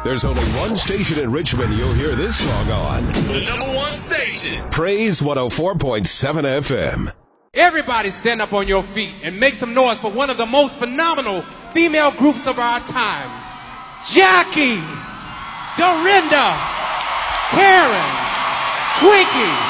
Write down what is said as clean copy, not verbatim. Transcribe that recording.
There's only one station in Richmond you'll hear this song on. The number one station. Praise 104.7 FM. Everybody stand up on your feet and make some noise for one of the most phenomenal female groups of our time. Jackie, Dorinda, Karen, Twinkie,